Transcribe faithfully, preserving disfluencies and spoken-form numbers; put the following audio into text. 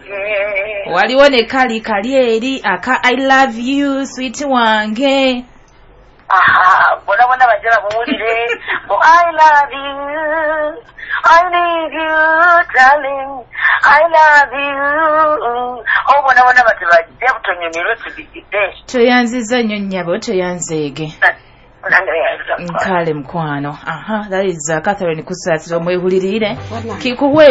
wange. Waliwo ne kali kali eri aka I love you sweet wange. Aha, bona bona bajala buwulire. Oh, I love you. I need you, darling. I love you. Oh, bona bona batibajja butonyumirwe tubigide. Toyanziza nnyo nnyabo toyanzeege. Nkale mkwano. Aha, that is uh, Catherine Kusatiro mwehulirire. Kikuwe